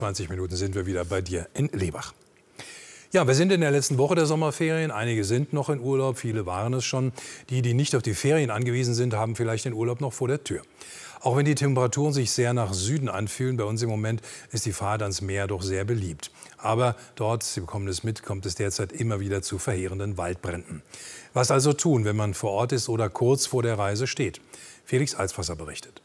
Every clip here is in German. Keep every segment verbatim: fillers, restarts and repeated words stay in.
zwanzig Minuten sind wir wieder bei dir in Lebach. Ja, wir sind in der letzten Woche der Sommerferien. Einige sind noch in Urlaub, viele waren es schon. Die, die nicht auf die Ferien angewiesen sind, haben vielleicht den Urlaub noch vor der Tür. Auch wenn die Temperaturen sich sehr nach Süden anfühlen, bei uns im Moment ist die Fahrt ans Meer doch sehr beliebt. Aber dort, Sie bekommen es mit, kommt es derzeit immer wieder zu verheerenden Waldbränden. Was also tun, wenn man vor Ort ist oder kurz vor der Reise steht? Felix Alsfasser berichtet.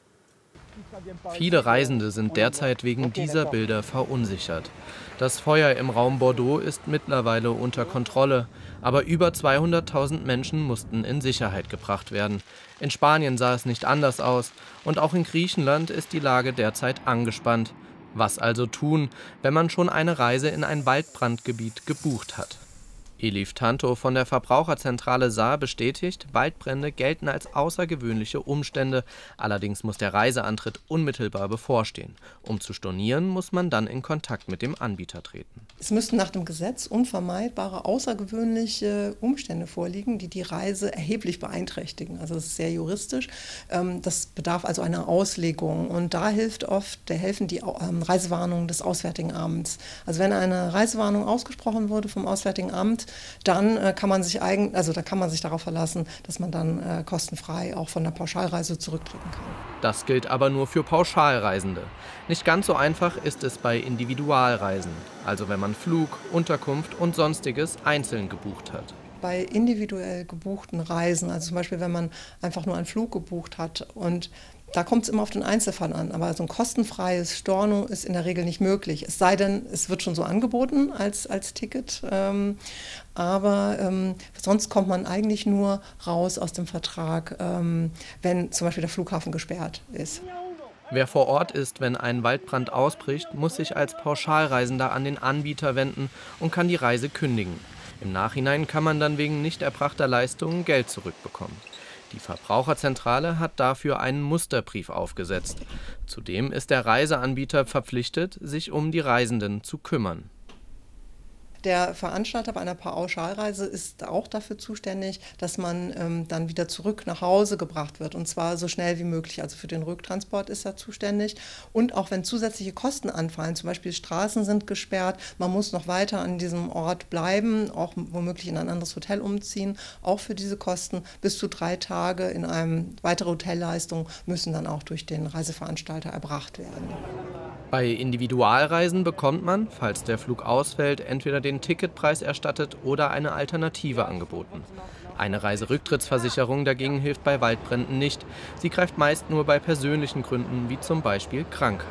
Viele Reisende sind derzeit wegen dieser Bilder verunsichert. Das Feuer im Raum Bordeaux ist mittlerweile unter Kontrolle, aber über zweihunderttausend Menschen mussten in Sicherheit gebracht werden. In Spanien sah es nicht anders aus und auch in Griechenland ist die Lage derzeit angespannt. Was also tun, wenn man schon eine Reise in ein Waldbrandgebiet gebucht hat? Elif Tanto von der Verbraucherzentrale Saar bestätigt, Waldbrände gelten als außergewöhnliche Umstände. Allerdings muss der Reiseantritt unmittelbar bevorstehen. Um zu stornieren, muss man dann in Kontakt mit dem Anbieter treten. Es müssten nach dem Gesetz unvermeidbare, außergewöhnliche Umstände vorliegen, die die Reise erheblich beeinträchtigen. Also das ist sehr juristisch. Das bedarf also einer Auslegung. Und da hilft oft, da helfen die Reisewarnungen des Auswärtigen Amts. Also wenn eine Reisewarnung ausgesprochen wurde vom Auswärtigen Amt, dann äh, kann man sich eigen, also da kann man sich darauf verlassen, dass man dann äh, kostenfrei auch von der Pauschalreise zurücktreten kann. Das gilt aber nur für Pauschalreisende. Nicht ganz so einfach ist es bei Individualreisen, also wenn man Flug, Unterkunft und Sonstiges einzeln gebucht hat. Bei individuell gebuchten Reisen, also zum Beispiel wenn man einfach nur einen Flug gebucht hat, und da kommt es immer auf den Einzelfall an, aber so ein kostenfreies Storno ist in der Regel nicht möglich. Es sei denn, es wird schon so angeboten als, als Ticket, ähm, aber ähm, sonst kommt man eigentlich nur raus aus dem Vertrag, ähm, wenn zum Beispiel der Flughafen gesperrt ist. Wer vor Ort ist, wenn ein Waldbrand ausbricht, muss sich als Pauschalreisender an den Anbieter wenden und kann die Reise kündigen. Im Nachhinein kann man dann wegen nicht erbrachter Leistungen Geld zurückbekommen. Die Verbraucherzentrale hat dafür einen Musterbrief aufgesetzt. Zudem ist der Reiseanbieter verpflichtet, sich um die Reisenden zu kümmern. Der Veranstalter bei einer Pauschalreise ist auch dafür zuständig, dass man ähm, dann wieder zurück nach Hause gebracht wird, und zwar so schnell wie möglich. Also für den Rücktransport ist er zuständig. Und auch wenn zusätzliche Kosten anfallen, zum Beispiel Straßen sind gesperrt, man muss noch weiter an diesem Ort bleiben, auch womöglich in ein anderes Hotel umziehen, auch für diese Kosten bis zu drei Tage in einem weitere Hotelleistung müssen dann auch durch den Reiseveranstalter erbracht werden. Bei Individualreisen bekommt man, falls der Flug ausfällt, entweder den Ticketpreis erstattet oder eine Alternative angeboten. Eine Reiserücktrittsversicherung dagegen hilft bei Waldbränden nicht. Sie greift meist nur bei persönlichen Gründen, wie zum Beispiel Krankheit.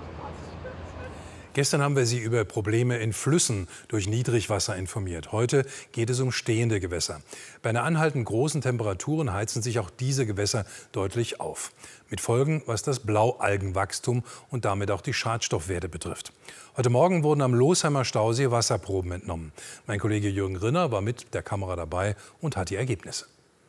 Gestern haben wir Sie über Probleme in Flüssen durch Niedrigwasser informiert. Heute geht es um stehende Gewässer. Bei einer anhaltend großen Temperaturen heizen sich auch diese Gewässer deutlich auf. Mit Folgen, was das Blaualgenwachstum und damit auch die Schadstoffwerte betrifft. Heute Morgen wurden am Losheimer Stausee Wasserproben entnommen. Mein Kollege Jürgen Rinner war mit der Kamera dabei und hat die Ergebnisse.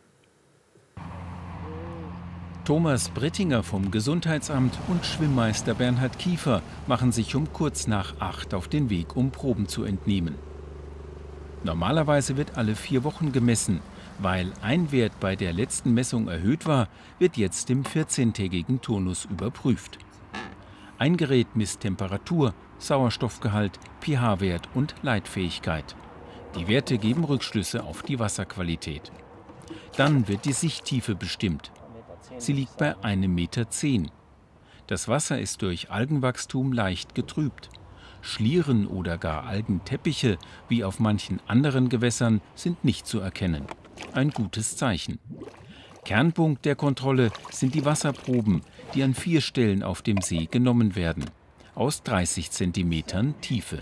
Thomas Brittinger vom Gesundheitsamt und Schwimmmeister Bernhard Kiefer machen sich um kurz nach acht auf den Weg, um Proben zu entnehmen. Normalerweise wird alle vier Wochen gemessen. Weil ein Wert bei der letzten Messung erhöht war, wird jetzt im vierzehntägigen Turnus überprüft. Ein Gerät misst Temperatur, Sauerstoffgehalt, pH-Wert und Leitfähigkeit. Die Werte geben Rückschlüsse auf die Wasserqualität. Dann wird die Sichttiefe bestimmt. Sie liegt bei einem Meter zehn. Das Wasser ist durch Algenwachstum leicht getrübt. Schlieren oder gar Algenteppiche, wie auf manchen anderen Gewässern, sind nicht zu erkennen. Ein gutes Zeichen. Kernpunkt der Kontrolle sind die Wasserproben, die an vier Stellen auf dem See genommen werden. Aus dreißig Zentimetern Tiefe.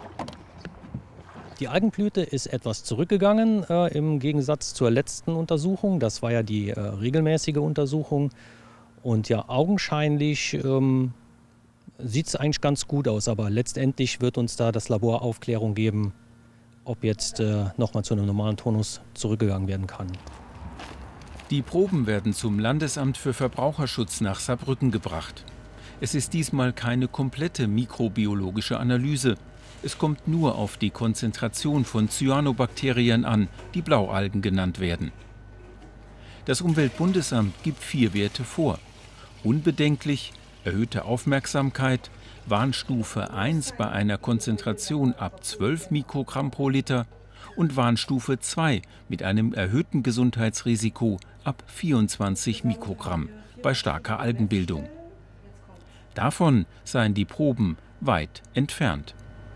Die Algenblüte ist etwas zurückgegangen äh, im Gegensatz zur letzten Untersuchung. Das war ja die äh, regelmäßige Untersuchung. Und ja, augenscheinlich ähm, sieht es eigentlich ganz gut aus. Aber letztendlich wird uns da das Labor Aufklärung geben, ob jetzt äh, nochmal zu einem normalen Turnus zurückgegangen werden kann. Die Proben werden zum Landesamt für Verbraucherschutz nach Saarbrücken gebracht. Es ist diesmal keine komplette mikrobiologische Analyse. Es kommt nur auf die Konzentration von Cyanobakterien an, die Blaualgen genannt werden. Das Umweltbundesamt gibt vier Werte vor. Unbedenklich, erhöhte Aufmerksamkeit, Warnstufe eins bei einer Konzentration ab zwölf Mikrogramm pro Liter und Warnstufe zwei mit einem erhöhten Gesundheitsrisiko ab vierundzwanzig Mikrogramm bei starker Algenbildung. Davon seien die Proben weit entfernt.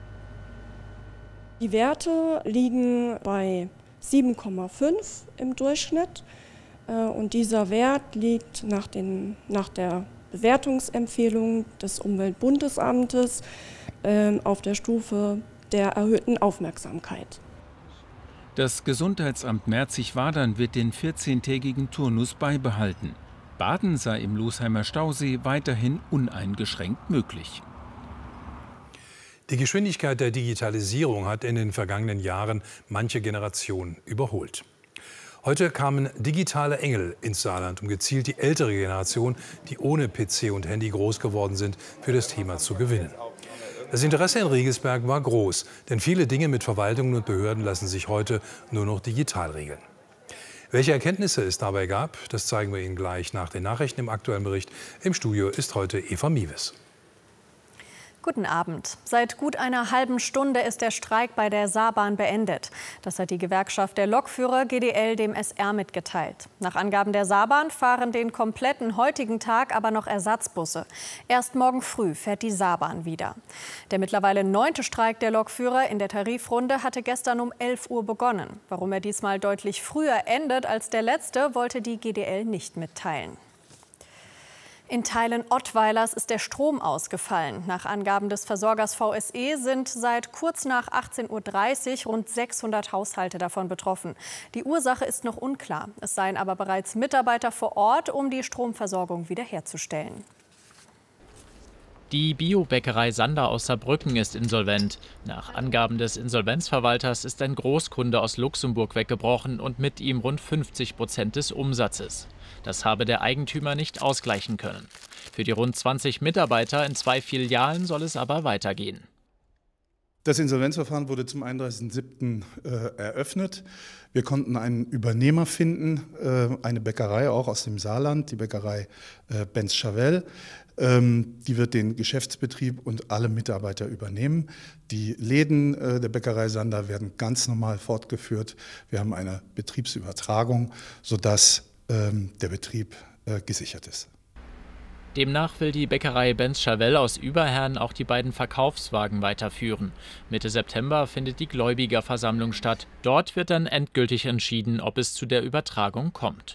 Die Werte liegen bei sieben Komma fünf im Durchschnitt und dieser Wert liegt nach, den, nach der Bewertungsempfehlung des Umweltbundesamtes auf der Stufe der erhöhten Aufmerksamkeit. Das Gesundheitsamt Merzig-Wadern wird den vierzehntägigen Turnus beibehalten. Baden sei im Losheimer Stausee weiterhin uneingeschränkt möglich. Die Geschwindigkeit der Digitalisierung hat in den vergangenen Jahren manche Generation überholt. Heute kamen digitale Engel ins Saarland, um gezielt die ältere Generation, die ohne P C und Handy groß geworden sind, für das Thema zu gewinnen. Das Interesse in Riegelsberg war groß, denn viele Dinge mit Verwaltungen und Behörden lassen sich heute nur noch digital regeln. Welche Erkenntnisse es dabei gab, das zeigen wir Ihnen gleich nach den Nachrichten im aktuellen Bericht. Im Studio ist heute Eva Miewes. Guten Abend. Seit gut einer halben Stunde ist der Streik bei der Saarbahn beendet. Das hat die Gewerkschaft der Lokführer G D L dem S R mitgeteilt. Nach Angaben der Saarbahn fahren den kompletten heutigen Tag aber noch Ersatzbusse. Erst morgen früh fährt die Saarbahn wieder. Der mittlerweile neunte Streik der Lokführer in der Tarifrunde hatte gestern um elf Uhr begonnen. Warum er diesmal deutlich früher endet als der letzte, wollte die G D L nicht mitteilen. In Teilen Ottweilers ist der Strom ausgefallen. Nach Angaben des Versorgers V S E sind seit kurz nach achtzehn Uhr dreißig rund sechshundert Haushalte davon betroffen. Die Ursache ist noch unklar. Es seien aber bereits Mitarbeiter vor Ort, um die Stromversorgung wiederherzustellen. Die Biobäckerei Sander aus Saarbrücken ist insolvent. Nach Angaben des Insolvenzverwalters ist ein Großkunde aus Luxemburg weggebrochen und mit ihm rund fünfzig Prozent des Umsatzes. Das habe der Eigentümer nicht ausgleichen können. Für die rund zwanzig Mitarbeiter in zwei Filialen soll es aber weitergehen. Das Insolvenzverfahren wurde zum einunddreißigsten siebten Äh, eröffnet. Wir konnten einen Übernehmer finden, äh, eine Bäckerei auch aus dem Saarland, die Bäckerei äh, Benz-Chavel. Ähm, die wird den Geschäftsbetrieb und alle Mitarbeiter übernehmen. Die Läden äh, der Bäckerei Sander werden ganz normal fortgeführt. Wir haben eine Betriebsübertragung, sodass ähm, der Betrieb äh, gesichert ist. Demnach will die Bäckerei Benz-Chavel aus Überherrn auch die beiden Verkaufswagen weiterführen. Mitte September findet die Gläubigerversammlung statt. Dort wird dann endgültig entschieden, ob es zu der Übertragung kommt.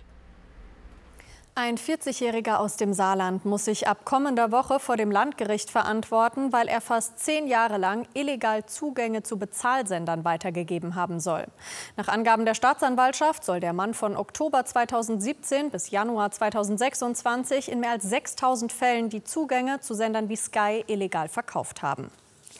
Ein vierzigjähriger aus dem Saarland muss sich ab kommender Woche vor dem Landgericht verantworten, weil er fast zehn Jahre lang illegal Zugänge zu Bezahlsendern weitergegeben haben soll. Nach Angaben der Staatsanwaltschaft soll der Mann von Oktober zweitausendsiebzehn bis Januar zweitausendsechsundzwanzig in mehr als sechstausend Fällen die Zugänge zu Sendern wie Sky illegal verkauft haben.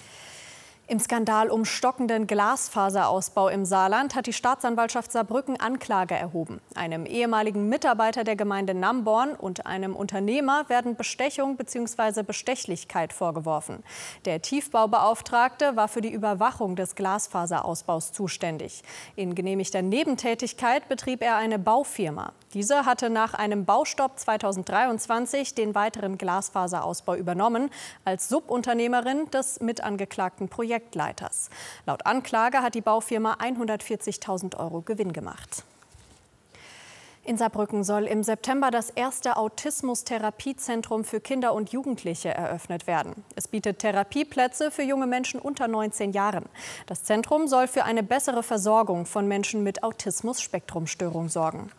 Im Skandal um stockenden Glasfaserausbau im Saarland hat die Staatsanwaltschaft Saarbrücken Anklage erhoben. Einem ehemaligen Mitarbeiter der Gemeinde Namborn und einem Unternehmer werden Bestechung bzw. Bestechlichkeit vorgeworfen. Der Tiefbaubeauftragte war für die Überwachung des Glasfaserausbaus zuständig. In genehmigter Nebentätigkeit betrieb er eine Baufirma. Diese hatte nach einem Baustopp zweitausenddreiundzwanzig den weiteren Glasfaserausbau übernommen, als Subunternehmerin des mitangeklagten Projektleiters. Laut Anklage hat die Baufirma hundertvierzigtausend Euro Gewinn gemacht. In Saarbrücken soll im September das erste Autismus-Therapiezentrum für Kinder und Jugendliche eröffnet werden. Es bietet Therapieplätze für junge Menschen unter neunzehn Jahren. Das Zentrum soll für eine bessere Versorgung von Menschen mit Autismus-Spektrum-Störung sorgen.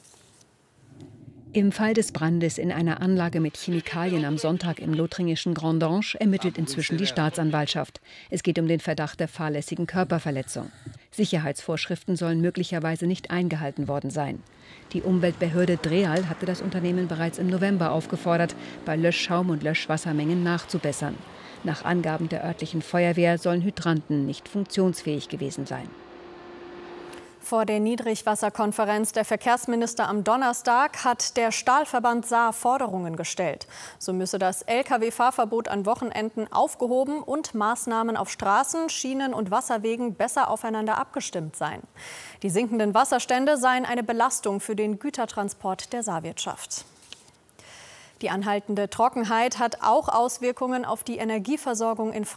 Im Fall des Brandes in einer Anlage mit Chemikalien am Sonntag im lothringischen Grandange ermittelt inzwischen die Staatsanwaltschaft. Es geht um den Verdacht der fahrlässigen Körperverletzung. Sicherheitsvorschriften sollen möglicherweise nicht eingehalten worden sein. Die Umweltbehörde Dreal hatte das Unternehmen bereits im November aufgefordert, bei Löschschaum und Löschwassermengen nachzubessern. Nach Angaben der örtlichen Feuerwehr sollen Hydranten nicht funktionsfähig gewesen sein. Vor der Niedrigwasserkonferenz der Verkehrsminister am Donnerstag hat der Stahlverband Saar Forderungen gestellt. So müsse das L K W-Fahrverbot an Wochenenden aufgehoben und Maßnahmen auf Straßen, Schienen und Wasserwegen besser aufeinander abgestimmt sein. Die sinkenden Wasserstände seien eine Belastung für den Gütertransport der Saarwirtschaft. Die anhaltende Trockenheit hat auch Auswirkungen auf die Energieversorgung in Frankreich.